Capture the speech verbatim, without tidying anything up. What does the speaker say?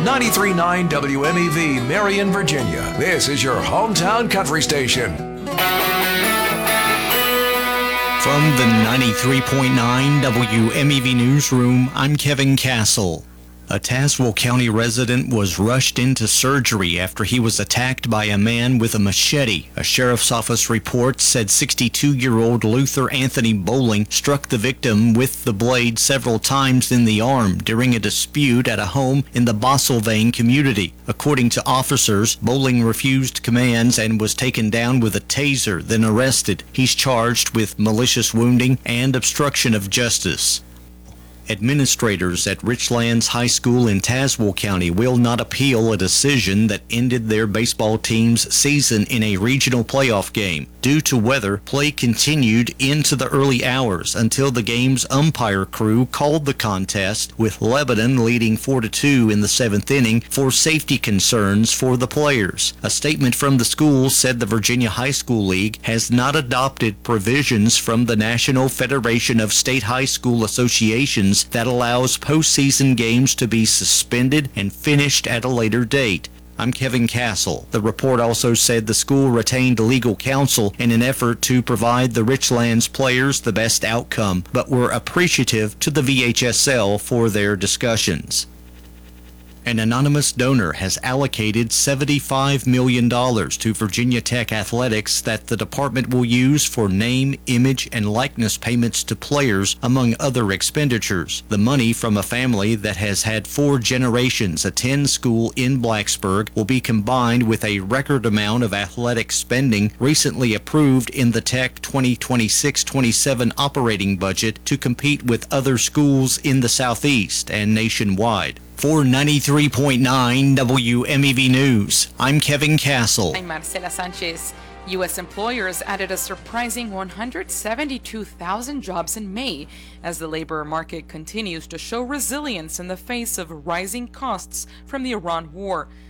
ninety-three point nine W M E V, Marion, Virginia. This is your hometown country station. From the ninety-three point nine W M E V Newsroom, I'm Kevin Castle. A Tazewell County resident was rushed into surgery after he was attacked by a man with a machete. A sheriff's office report said sixty-two-year-old Luther Anthony Bowling struck the victim with the blade several times in the arm during a dispute at a home in the Bosselvane community. According to officers, Bowling refused commands and was taken down with a taser, then arrested. He's charged with malicious wounding and obstruction of justice. Administrators at Richlands High School in Tazewell County will not appeal a decision that ended their baseball team's season in a regional playoff game. Due to weather, play continued into the early hours until the game's umpire crew called the contest, with Lebanon leading four to two in the seventh inning for safety concerns for the players. A statement from the school said the Virginia High School League has not adopted provisions from the National Federation of State High School Associations that allows postseason games to be suspended and finished at a later date. I'm Kevin Castle. The report also said the school retained legal counsel in an effort to provide the Richlands players the best outcome, but were appreciative to the V H S L for their discussions. An anonymous donor has allocated seventy-five million dollars to Virginia Tech Athletics that the department will use for name, image, and likeness payments to players, among other expenditures. The money from a family that has had four generations attend school in Blacksburg will be combined with a record amount of athletic spending recently approved in the Tech twenty twenty-six twenty-seven operating budget to compete with other schools in the Southeast and nationwide. For ninety-three point nine W M E V News, I'm Kevin Castle. I'm Marcela Sanchez. U S employers added a surprising one hundred seventy-two thousand jobs in May as the labor market continues to show resilience in the face of rising costs from the Iran war.